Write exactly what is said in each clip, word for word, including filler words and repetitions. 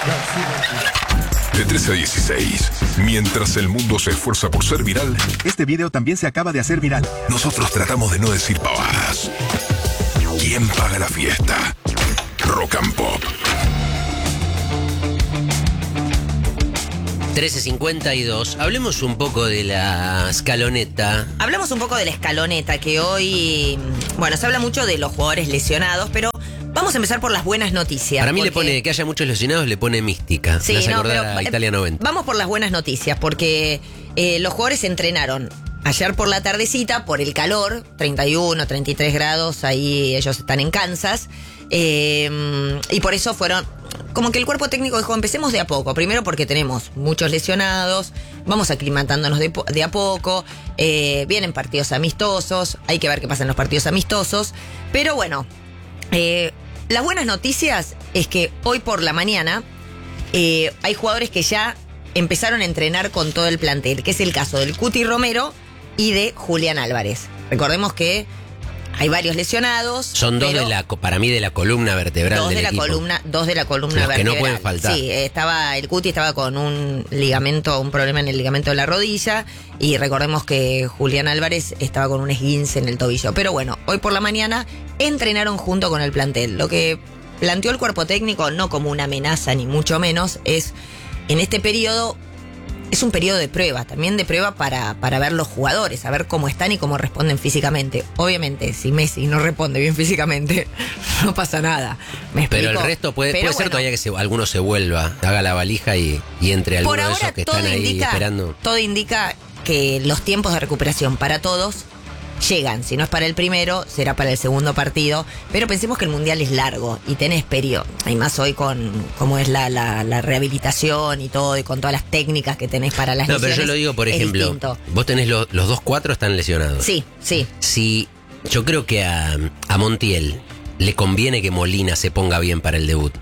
De trece a dieciséis, mientras el mundo se esfuerza por ser viral, este video también se acaba de hacer viral. Nosotros tratamos de no decir pavadas. ¿Quién paga la fiesta? Rock and Pop. trece cincuenta y dos. Hablemos un poco de la escaloneta. Hablamos un poco de la escaloneta, que hoy, bueno, se habla mucho de los jugadores lesionados, pero vamos a empezar por las buenas noticias. Para mí porque... le pone, que haya muchos lesionados, le pone mística. Sí, Me hace no, acordar pero, a Italia noventa. Vamos por las buenas noticias, porque eh, los jugadores se entrenaron ayer por la tardecita, por el calor, treinta y uno, treinta y tres grados, ahí ellos están en Kansas, eh, y por eso fueron... Como que el cuerpo técnico dijo, empecemos de a poco. Primero porque tenemos muchos lesionados, vamos aclimatándonos de, de a poco, eh, vienen partidos amistosos, hay que ver qué pasa en los partidos amistosos. Pero bueno, eh, las buenas noticias es que hoy por la mañana eh, hay jugadores que ya empezaron a entrenar con todo el plantel, que es el caso del Cuti Romero y de Julián Álvarez. Recordemos que hay varios lesionados. Son dos de la, para mí, de la columna vertebral dos del de la equipo. columna, dos de la columna Los vertebral. que no pueden faltar. Sí, estaba el Cuti estaba con un ligamento, un problema en el ligamento de la rodilla, y recordemos que Julián Álvarez estaba con un esguince en el tobillo. Pero bueno, hoy por la mañana entrenaron junto con el plantel. Lo que planteó el cuerpo técnico, no como una amenaza ni mucho menos, es en este periodo. Es un periodo de prueba, también de prueba para, para ver los jugadores, a ver cómo están y cómo responden físicamente. Obviamente, si Messi no responde bien físicamente, no pasa nada. ¿Me explico? Pero el resto puede, Pero puede ser bueno, todavía que se, alguno se vuelva, haga la valija y, y entre algunos por de ahora esos que todo están ahí indica, esperando. todo indica que los tiempos de recuperación para todos llegan. Si no es para el primero, será para el segundo partido. Pero pensemos que el Mundial es largo y tenés periodo. Y más hoy con cómo es la, la, la rehabilitación y todo, y con todas las técnicas que tenés para las No, lesiones. pero yo lo digo, por es ejemplo, distinto. vos tenés lo- los dos cuatro están lesionados. Sí, sí. Si yo creo que a, a Montiel le conviene que Molina se ponga bien para el debut.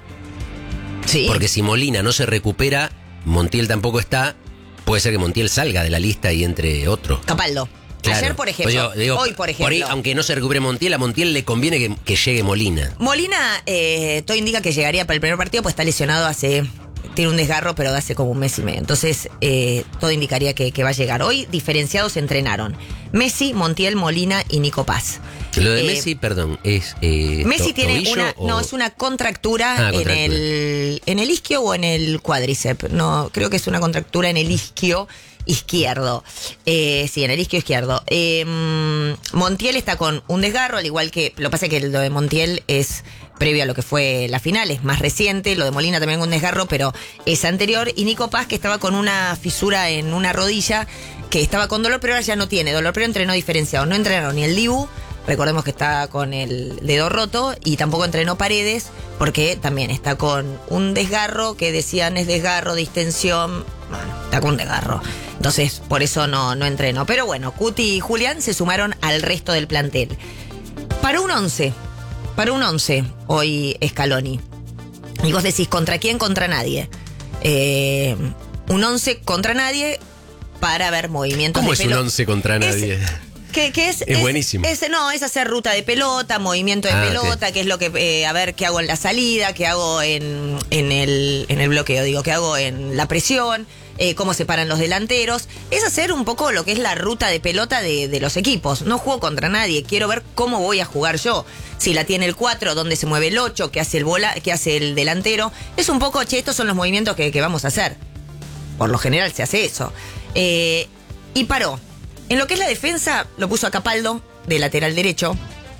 Sí. Porque si Molina no se recupera, Montiel tampoco está, puede ser que Montiel salga de la lista y entre otro. Capaldo. Claro. Ayer, por ejemplo, Pues yo digo, hoy, por ejemplo. ahí, aunque no se recupere Montiel, a Montiel le conviene que, que llegue Molina. Molina, eh, todo indica que llegaría para el primer partido, pues está lesionado hace... Tiene un desgarro, pero de hace como un mes y medio. Entonces, eh, todo indicaría que, que va a llegar. Hoy, diferenciados, se entrenaron Messi, Montiel, Molina y Nico Paz. Lo de Eh, Messi, perdón, es... Eh, Messi to- tiene tobillo una... o- No, es una contractura, Ah, en, contractura. el, en el isquio o en el cuádriceps. No, creo que es una contractura en el isquio izquierdo. Eh, sí, en el isquio izquierdo. Eh, Montiel está con un desgarro, al igual que... Lo que pasa es que lo de Montiel es previo a lo que fue la final, es más reciente. Lo de Molina también con un desgarro, pero es anterior. Y Nico Paz, que estaba con una fisura en una rodilla, que estaba con dolor, pero ahora ya no tiene dolor, pero entrenó diferenciado. No entrenaron ni el Dibu, recordemos que está con el dedo roto, y tampoco entrenó Paredes, porque también está con un desgarro, que decían es desgarro, distensión, bueno, está con un desgarro. Entonces, por eso no, no entrenó. Pero bueno, Cuti y Julián se sumaron al resto del plantel. Para un once, para un once, hoy Scaloni. Y vos decís, ¿contra quién? Contra nadie. Eh, un once contra nadie para ver movimientos ¿Cómo de es un pelota. once contra Es- nadie? Que, que es, Es buenísimo. Es, no, es hacer ruta de pelota, movimiento de Ah, pelota, ok. que es lo que, eh, a ver, qué hago en la salida, qué hago en, en, el, en el bloqueo, digo, qué hago en la presión, eh, cómo se paran los delanteros. Es hacer un poco lo que es la ruta de pelota de, de los equipos. No juego contra nadie, quiero ver cómo voy a jugar yo. Si la tiene el cuatro, dónde se mueve el ocho, qué hace el, bola, qué hace el delantero. Es un poco, che, estos son los movimientos que, que vamos a hacer. Por lo general se hace eso. Eh, y paró. En lo que es la defensa, lo puso a Capaldo, de lateral derecho,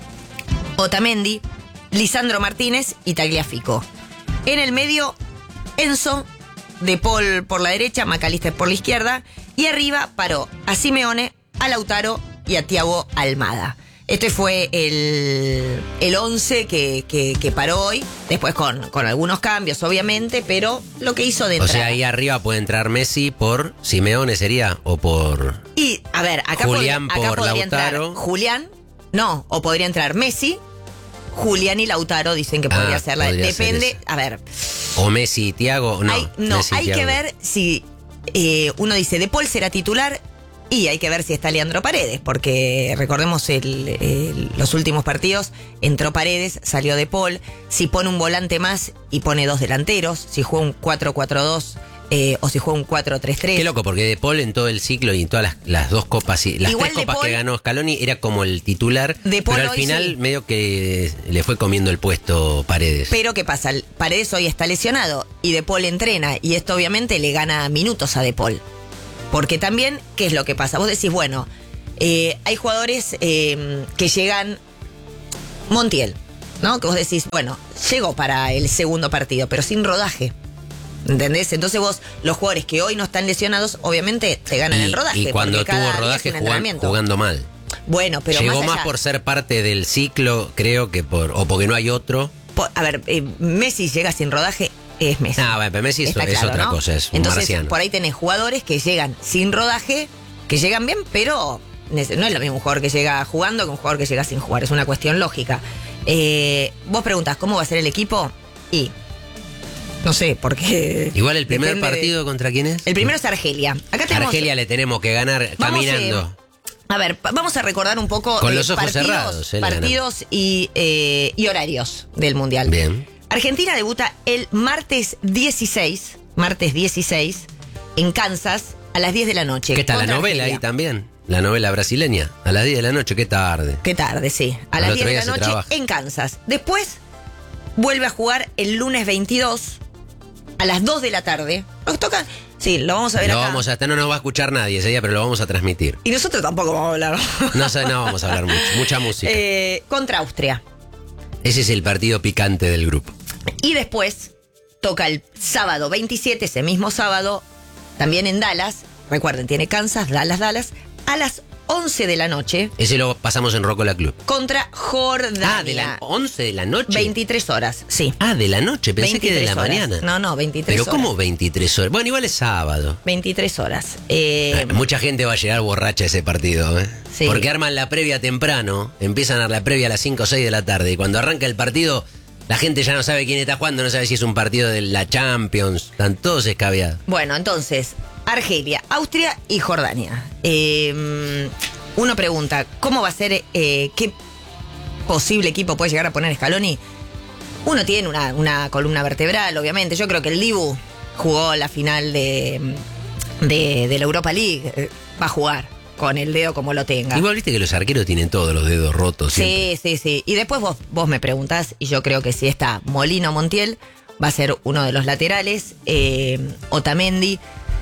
Otamendi, Lisandro Martínez y Tagliafico. En el medio, Enzo, De Paul por la derecha, Macalister por la izquierda. Y arriba paró a Simeone, a Lautaro y a Thiago Almada. Este fue el, el once que, que, que paró hoy, después con, con algunos cambios, obviamente, pero lo que hizo de O entrada. sea, ahí arriba puede entrar Messi por Simeone, sería, o por... Y, a ver, acá Julián podría, acá por podría Lautaro. entrar Julián, no, o podría entrar Messi, Julián y Lautaro, dicen que podría Ah, ser la... podría ser Depende, eso. a ver, O Messi y Thiago, no. hay, no, Messi y hay que Thiago. ver si eh, uno dice, De Paul será titular Y hay que ver si está Leandro Paredes, porque recordemos el, el, los últimos partidos, entró Paredes, salió De Paul, si pone un volante más y pone dos delanteros, si juega un cuatro cuatro dos eh, o si juega un cuatro tres tres. Qué loco, porque De Paul en todo el ciclo y en todas las, las dos copas, y las Igual tres copas De Paul, que ganó Scaloni, era como el titular, De Paul pero al hoy final sí. medio que le fue comiendo el puesto Paredes. Pero ¿qué pasa? Paredes hoy está lesionado y De Paul entrena, y esto obviamente le gana minutos a De Paul. Porque también, ¿qué es lo que pasa? Vos decís, bueno, eh, hay jugadores eh, que llegan, Montiel, ¿no? Que vos decís, bueno, llegó para el segundo partido, pero sin rodaje. ¿Entendés? Entonces vos, los jugadores que hoy no están lesionados, obviamente te ganan y, el rodaje. y cuando porque tuvo cada día es rodaje un jugan- entrenamiento. jugando mal. Bueno, pero Llegó más, más allá, por ser parte del ciclo, creo que por, o porque no hay otro. por- a ver, eh, Messi llega sin rodaje, es Messi. Ah, bueno, pero Messi es, Está es claro, otra ¿no? cosa, es un Entonces, marciano. por ahí tenés jugadores que llegan sin rodaje, que llegan bien, pero no es lo mismo un jugador que llega jugando que un jugador que llega sin jugar. Es una cuestión lógica. Eh, vos preguntás, ¿cómo va a ser el equipo? Y no sé, porque... Igual el primer depende de- partido, ¿contra quién es? El primero es Argelia. Acá tenemos... Argelia le tenemos que ganar Vamos, caminando. eh, a ver, pa- vamos a recordar un poco Con eh, los ojos partidos, cerrados, eh, le partidos y, eh, y horarios del Mundial. Bien. Argentina debuta el martes dieciséis, martes dieciséis, en Kansas, a las diez de la noche. ¿Qué está la contra novela Argelia. ahí también? La novela brasileña. A las diez de la noche, qué tarde. Qué tarde, sí. A Al las otro diez de día la se noche trabaja. en Kansas. Después vuelve a jugar el lunes veintidós a las dos de la tarde. Nos toca... Sí, lo vamos a ver Lo acá. vamos a, no nos va a escuchar nadie ese día, pero lo vamos a transmitir. Y nosotros tampoco vamos a hablar. No sé, no vamos a hablar mucho. Mucha música. Eh, contra Austria. Ese es el partido picante del grupo. Y después toca el sábado veintisiete, ese mismo sábado, también en Dallas. Recuerden, tiene Kansas, Dallas, Dallas, a las once de la noche Ese lo pasamos en Rocola Club. contra Jordania. Ah, de las once de la noche. veintitrés horas, sí. Ah, de la noche, pensé que de la veintitrés horas. mañana. No, no, veintitrés Pero horas. ¿cómo veintitrés horas? Bueno, igual es sábado. veintitrés horas. Eh, Ah, Mucha gente va a llegar borracha a ese partido, ¿eh? Sí. Porque arman la previa temprano, empiezan a dar la previa a las cinco o seis de la tarde, y cuando arranca el partido, la gente ya no sabe quién está jugando, no sabe si es un partido de la Champions, están todos escabeados. Bueno, entonces, Argelia, Austria y Jordania. Eh, uno pregunta, ¿cómo va a ser, eh, qué posible equipo puede llegar a poner Scaloni? Uno tiene una, una columna vertebral, obviamente. Yo creo que el Dibu jugó la final de, de, de la Europa League. Eh, Va a jugar con el dedo como lo tenga. Igual viste que los arqueros tienen todos los dedos rotos. siempre. Sí, sí, sí. Y después vos, vos me preguntás, y yo creo que si está Molino Montiel, va a ser uno de los laterales, eh, Otamendi,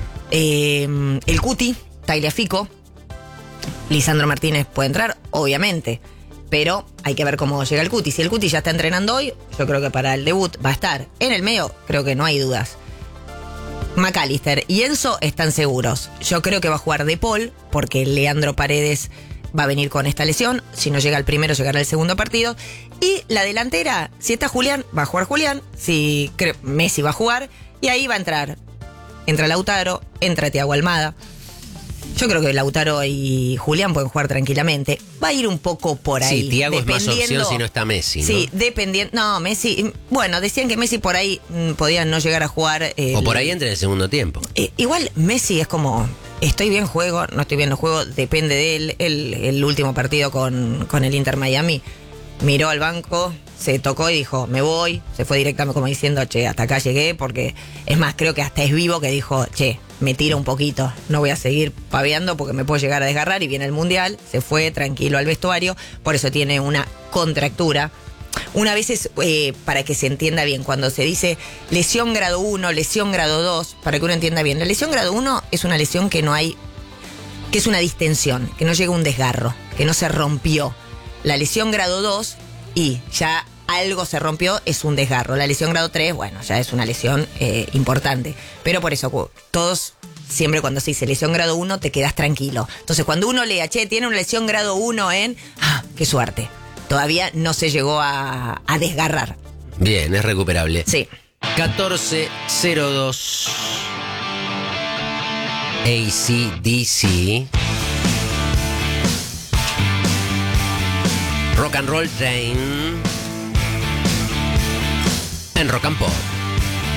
eh, el Cuti, Tagliafico, Lisandro Martínez puede entrar, obviamente, pero hay que ver cómo llega el Cuti. Si el Cuti ya está entrenando hoy, yo creo que para el debut va a estar. En el medio, creo que no hay dudas. McAllister y Enzo están seguros. Yo creo que va a jugar De Paul, porque Leandro Paredes va a venir con esta lesión. Si no llega el primero, llegará el segundo partido. Y la delantera, si está Julián, va a jugar Julián. Si creo, Messi va a jugar. Y ahí va a entrar. Entra Lautaro, entra Thiago Almada. Yo creo que Lautaro y Julián pueden jugar tranquilamente. Va a ir un poco por ahí. Sí, Thiago es más dependiendo- opción si no está Messi, ¿no? Sí, dependiendo. No, Messi. Bueno, decían que Messi por ahí mm, podía no llegar a jugar. eh, O por ahí entra en el segundo tiempo. eh, igual Messi es como, estoy bien juego, no estoy bien no juego, depende de él. El, el último partido con, con el Inter Miami, miró al banco, se tocó y dijo, me voy. Se fue directamente como diciendo, che, hasta acá llegué, porque es más, creo que hasta es vivo que dijo, che, me tiro un poquito, no voy a seguir paveando porque me puedo llegar a desgarrar. Y viene el Mundial, se fue tranquilo al vestuario, por eso tiene una contractura. Una vez es, eh, para que se entienda bien, cuando se dice lesión grado uno, lesión grado dos, para que uno entienda bien, la lesión grado uno es una lesión que no hay, que es una distensión, que no llega un desgarro, que no se rompió. La lesión grado dos, y ya algo se rompió, es un desgarro. La lesión grado tres, bueno, ya es una lesión eh, importante. Pero por eso, todos, siempre cuando se dice lesión grado uno, te quedas tranquilo. Entonces, cuando uno lea, che, tiene una lesión grado uno en... ¡Ah, qué suerte! Todavía no se llegó a, a desgarrar. Bien, es recuperable. Sí. catorce cero dos A C D C Rock and Roll Train en Rock and Pop.